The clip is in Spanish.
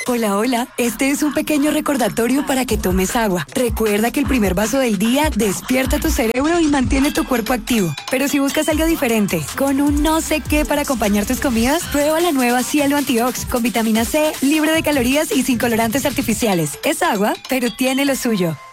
Hola, hola. Este es un pequeño recordatorio para que tomes agua. Recuerda que el primer vaso del día despierta tu cerebro y mantiene tu cuerpo activo. Pero si buscas algo diferente, con un no sé qué para acompañar tus comidas, prueba la nueva Cielo Antiox con vitamina C, libre de calorías y sin colorantes artificiales. Es agua, pero tiene lo suyo.